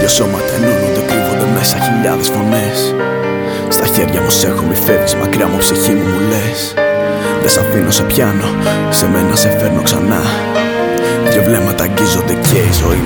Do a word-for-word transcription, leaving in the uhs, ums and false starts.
Δύο σώματα ενώνονται, κρύβονται μέσα χιλιάδες φωνές. Στα χέρια μου σ' έχω, μη φεύγεις μακριά μου, ψυχή μου μου λες. Δεν σ' αφήνω, σε πιάνω, σε μένα σε φέρνω ξανά. Δύο βλέμματα αγγίζονται και η ζωή